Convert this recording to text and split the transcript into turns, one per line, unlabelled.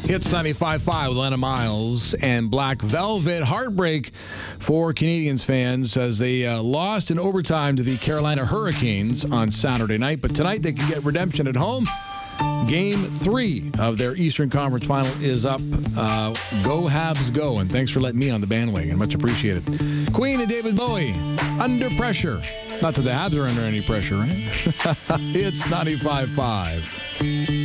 It's 95.5 with Lena Miles and Black Velvet. Heartbreak for Canadiens fans as they lost in overtime to the Carolina Hurricanes on Saturday night. But tonight they can get redemption at home. Game 3 of their Eastern Conference Final is up. Go Habs go. And thanks for letting me on the bandwagon. Much appreciated. Queen and David Bowie, Under Pressure. Not that the Habs are under any pressure, right? It's 95.5.